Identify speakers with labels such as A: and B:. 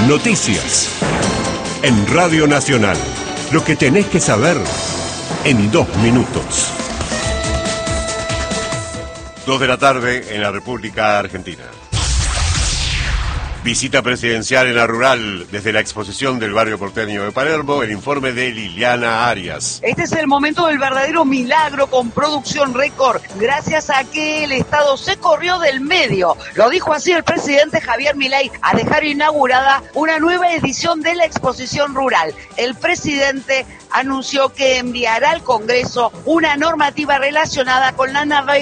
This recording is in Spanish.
A: Noticias. En Radio Nacional. Lo que tenés que saber en 2 minutos. 2 de la tarde en la República Argentina. Visita presidencial en la rural. Desde la exposición del barrio porteño de Palermo, el informe de Liliana Arias.
B: Este es el momento del verdadero milagro con producción récord, gracias a que el Estado se corrió del medio. Lo dijo así el presidente Javier Milei a dejar inaugurada una nueva edición de la exposición rural. El presidente anunció que enviará al Congreso una normativa relacionada con la navegación